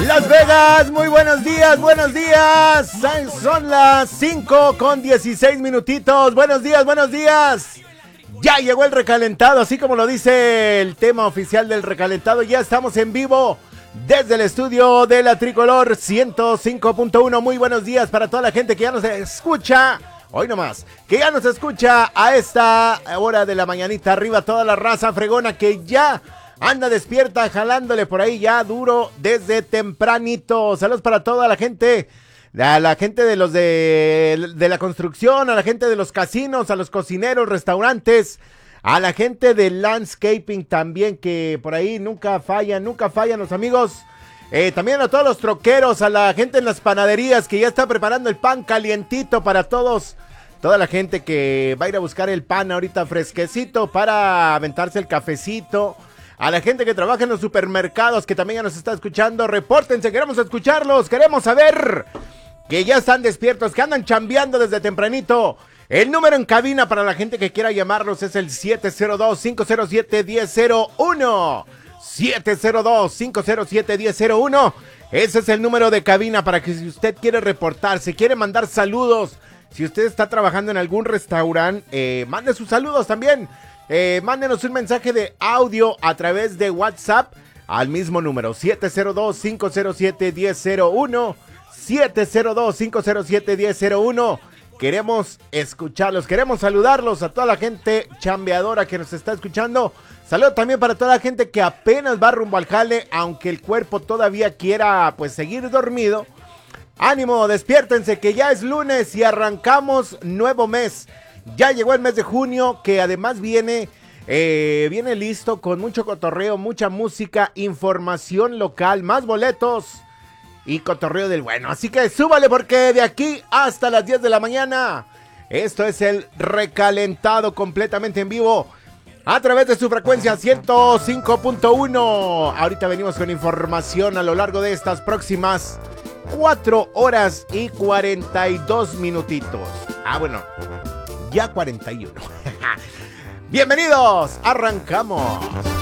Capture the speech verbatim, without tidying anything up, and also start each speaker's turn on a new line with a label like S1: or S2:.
S1: Las Vegas, muy buenos días, buenos días. Son las cinco con dieciséis minutitos. Buenos días, buenos días. Ya llegó el recalentado, así como lo dice el tema oficial del recalentado. Ya estamos en vivo desde el estudio de la Tricolor ciento cinco punto uno. Muy buenos días para toda la gente que ya nos escucha. Hoy nomás, que ya nos escucha a esta hora de la mañanita. Arriba toda la raza fregona que ya anda despierta, jalándole por ahí ya duro desde tempranito. Saludos para toda la gente, a la gente de los de, de la construcción, a la gente de los casinos, a los cocineros, restaurantes, a la gente del landscaping también, que por ahí nunca fallan, nunca fallan los amigos. Eh, también a todos los troqueros, a la gente en las panaderías que ya está preparando el pan calientito para todos. Toda la gente que va a ir a buscar el pan ahorita fresquecito para aventarse el cafecito. A la gente que trabaja en los supermercados que también ya nos está escuchando, repórtense, queremos escucharlos, queremos saber que ya están despiertos, que andan chambeando desde tempranito. El número en cabina para la gente que quiera llamarlos es el siete cero dos, cinco cero siete, uno cero cero uno. siete cero dos, cinco cero siete, uno cero cero uno. Ese es el número de cabina para que si usted quiere reportarse, quiere mandar saludos, si usted está trabajando en algún restaurante, eh, mande sus saludos también. Eh, mándenos un mensaje de audio a través de WhatsApp al mismo número siete cero dos, cinco cero siete, uno cero cero uno. siete cero dos, cinco cero siete, uno cero cero uno. Queremos escucharlos, queremos saludarlos a toda la gente chambeadora que nos está escuchando. Saludo también para toda la gente que apenas va rumbo al jale, aunque el cuerpo todavía quiera pues seguir dormido. Ánimo, despiértense que ya es lunes y arrancamos nuevo mes. Ya llegó el mes de junio, que además viene, eh, viene listo con mucho cotorreo, mucha música, información local, más boletos y cotorreo del bueno. Así que súbale porque de aquí hasta las diez de la mañana, esto es el recalentado completamente en vivo a través de su frecuencia ciento cinco punto uno. Ahorita venimos con información a lo largo de estas próximas cuatro horas y cuarenta y dos minutitos. Ah, bueno, ya cuarenta y uno. Bienvenidos, arrancamos.